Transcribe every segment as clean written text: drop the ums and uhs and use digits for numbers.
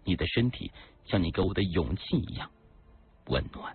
你的身体像你给我的勇气一样温暖。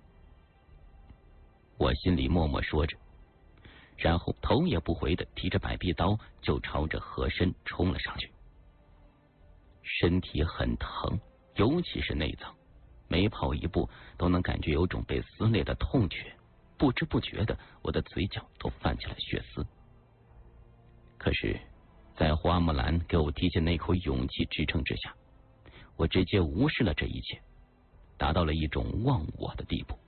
我心里默默说着，然后头也不回的提着百臂刀就朝着和珅冲了上去。身体很疼，尤其是内脏，每跑一步都能感觉有种被撕裂的痛觉，不知不觉的我的嘴角都泛起了血丝。可是在花木兰给我提起那口勇气支撑之下，我直接无视了这一切，达到了一种忘我的地步。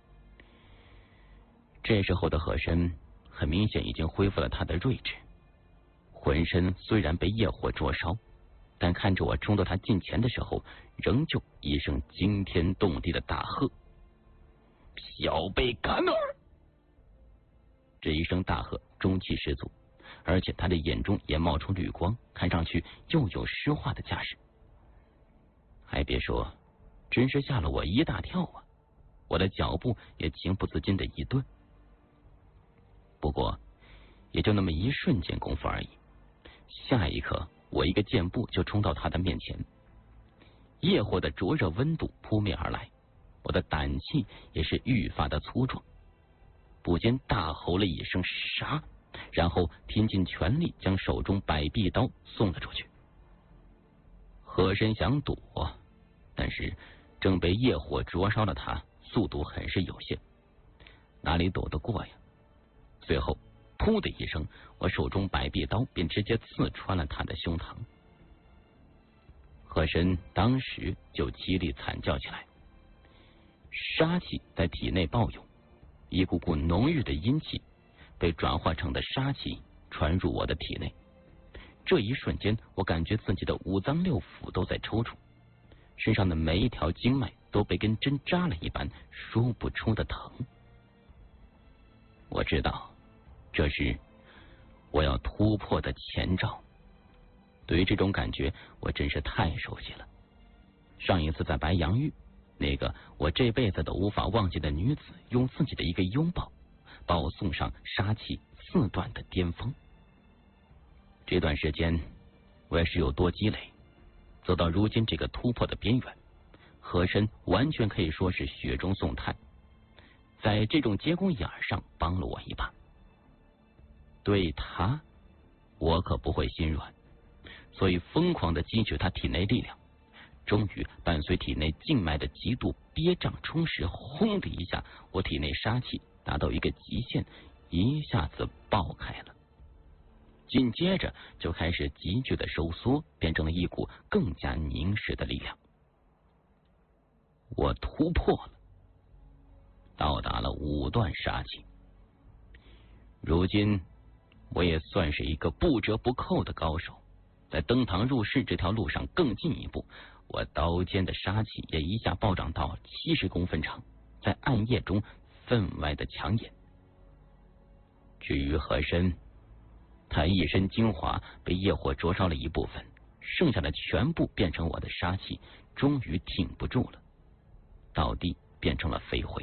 这时候的和珅很明显已经恢复了他的睿智，浑身虽然被业火灼烧，但看着我冲到他近前的时候，仍旧一声惊天动地的大喝：“小辈干儿！”这一声大喝中气十足，而且他的眼中也冒出绿光，看上去又有诗化的架势。还别说，真是吓了我一大跳啊！我的脚步也情不自禁的一顿。不过也就那么一瞬间功夫而已，下一刻我一个箭步就冲到他的面前，业火的灼热温度扑面而来，我的胆气也是愈发的粗壮，不禁大吼了一声杀，然后拼尽全力将手中百臂刀送了出去。和珅想躲，但是正被业火灼烧的他速度很是有限，哪里躲得过呀？随后噗的一声，我手中百臂刀便直接刺穿了他的胸膛。和珅当时就凄厉惨叫起来，杀气在体内暴涌，一股股浓郁的阴气被转化成的杀气传入我的体内。这一瞬间，我感觉自己的五脏六腑都在抽搐，身上的每一条经脉都被根针扎了一般，说不出的疼。我知道这是我要突破的前兆，对于这种感觉我真是太熟悉了。上一次在白杨峪，那个我这辈子都无法忘记的女子用自己的一个拥抱把我送上杀气四段的巅峰。这段时间我也是有多积累，走到如今这个突破的边缘，和珅完全可以说是雪中送炭，在这种节骨眼上帮了我一把。对他我可不会心软，所以疯狂的汲取他体内力量，终于伴随体内静脉的极度憋胀充实，轰的一下，我体内杀气达到一个极限，一下子爆开了，紧接着就开始急剧的收缩，变成了一股更加凝实的力量。我突破了，到达了五段杀气。如今我也算是一个不折不扣的高手，在登堂入室这条路上更进一步，我刀尖的杀气也一下暴涨到70公分长，在暗夜中分外的抢眼。至于和珅，他一身精华被业火灼烧了一部分，剩下的全部变成我的杀气，终于挺不住了，倒地变成了飞灰。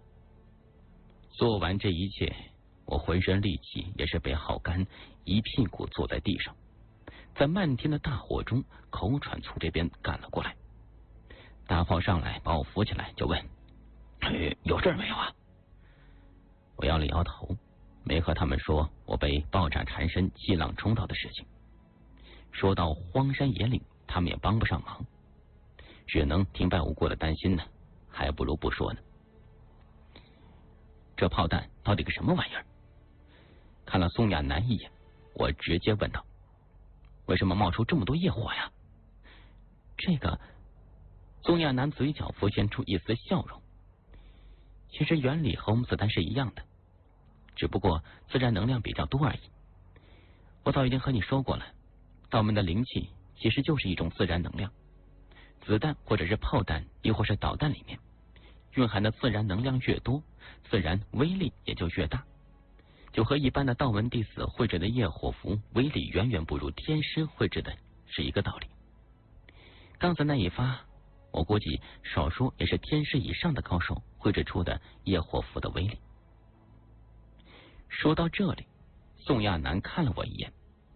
做完这一切，我浑身力气也是被耗干，一屁股坐在地上，在漫天的大火中口喘从这边赶了过来。大炮上来把我扶起来，就问：“有事没有啊？”我摇了摇头，没和他们说我被爆炸缠身气浪冲到的事情。说到荒山野岭，他们也帮不上忙，只能平白无故的担心呢，还不如不说呢。这炮弹到底个什么玩意儿？看了宋亚楠一眼，我直接问道：“为什么冒出这么多业火呀？”这个宋亚楠嘴角浮现出一丝笑容。其实原理和我们子弹是一样的，只不过自然能量比较多而已。我早已经和你说过了，道门的灵气其实就是一种自然能量，子弹或者是炮弹亦或是导弹里面蕴含的自然能量越多，自然威力也就越大，就和一般的道门弟子绘制的业火符威力远远不如天师绘制的是一个道理。刚才那一发，我估计少说也是天师以上的高手绘制出的业火符的威力。说到这里，宋亚楠看了我一眼，